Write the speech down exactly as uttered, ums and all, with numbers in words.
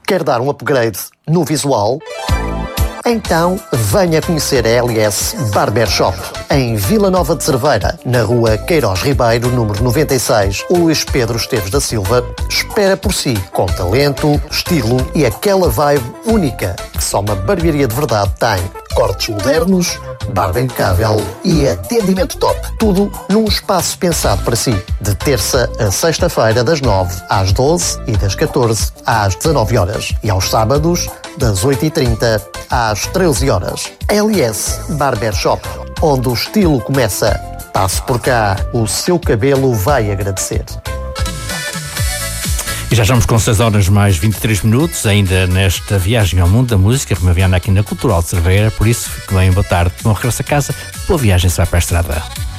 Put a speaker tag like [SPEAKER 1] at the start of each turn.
[SPEAKER 1] Quer dar um upgrade no visual? Então venha conhecer a L S Barbershop, em Vila Nova de Cerveira, na rua Queiroz Ribeiro, número noventa e seis. O Luís Pedro Esteves da Silva espera por si, com talento, estilo e aquela vibe única que só uma barbearia de verdade tem. Cortes modernos, barba impecável e atendimento top. Tudo num espaço pensado para si. De terça a sexta-feira, das nove às doze e das catorze às dezanove horas. E aos sábados, das oito e trinta às treze horas. L S Barbershop, onde o estilo começa. Passe por cá, o seu cabelo vai agradecer.
[SPEAKER 2] E já estamos com seis horas mais vinte e três minutos, ainda nesta viagem ao mundo da música, como eu aqui na Cultural de Cerveira, por isso fique bem, boa tarde, bom regresso a casa, boa viagem, se vai para a estrada.